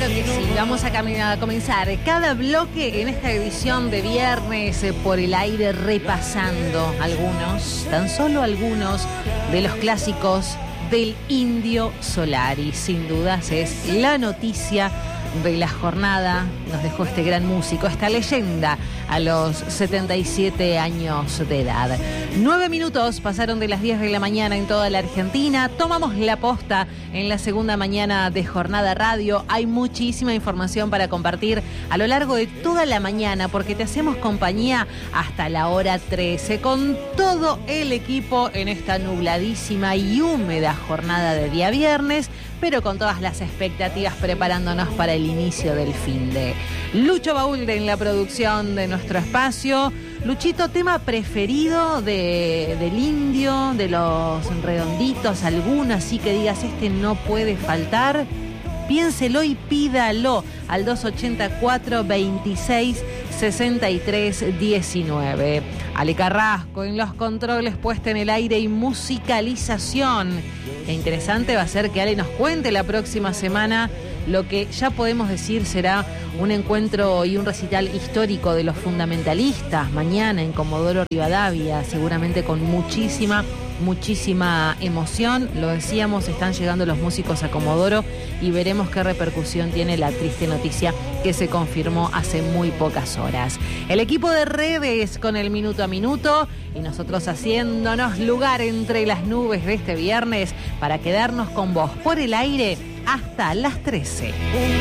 Claro que sí, vamos a comenzar cada bloque en esta edición de viernes por el aire repasando algunos, tan solo algunos de los clásicos del Indio Solari. Sin dudas es la noticia de la jornada. Nos dejó este gran músico, esta leyenda a los 77 años de edad. 9 minutos pasaron de las 10 de la mañana en toda la Argentina. Tomamos la posta en la segunda mañana de Jornada Radio. Hay muchísima información para compartir a lo largo de toda la mañana porque te hacemos compañía hasta la hora 13 con todo el equipo en esta nubladísima y húmeda jornada de día viernes, pero con todas las expectativas preparándonos para el inicio del finde. Lucho Baúlde en la producción de nuestro espacio. Luchito, tema preferido del Indio, de los redonditos, alguno así que digas este no puede faltar. Piénselo y pídalo al 284 26 63 19. Ale Carrasco en los controles, puesta en el aire y musicalización. Qué interesante va a ser que Ale nos cuente la próxima semana lo que ya podemos decir será un encuentro y un recital histórico de los fundamentalistas mañana en Comodoro Rivadavia, seguramente con muchísima emoción. Lo decíamos, están llegando los músicos a Comodoro y veremos qué repercusión tiene la triste noticia que se confirmó hace muy pocas horas. El equipo de redes con el minuto a minuto y nosotros haciéndonos lugar entre las nubes de este viernes para quedarnos con vos por el aire hasta las 13.